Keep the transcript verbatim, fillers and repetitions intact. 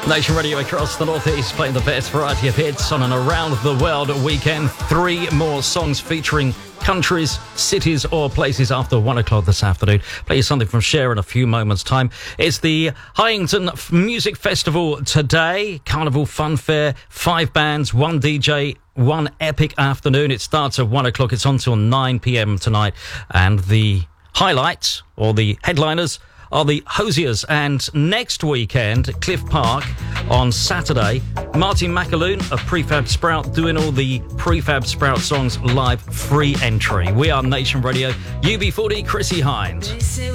Nation Radio across the Northeast, playing the best variety of hits on an around the world weekend. Three more songs featuring countries, cities or places after one o'clock this afternoon. Play you something from Cher in a few moments' time. It's the Hyington Music Festival today. Carnival Fun Fair, five bands, one D J, one epic afternoon. It starts at one o'clock. It's on till nine p.m. tonight. And the highlights, or the headliners, are the Hosiers. And next weekend, Cliff Park on Saturday, Martin McAloon of Prefab Sprout doing all the Prefab Sprout songs live, free entry. We are Nation Radio, U B forty, Chrissy Hines.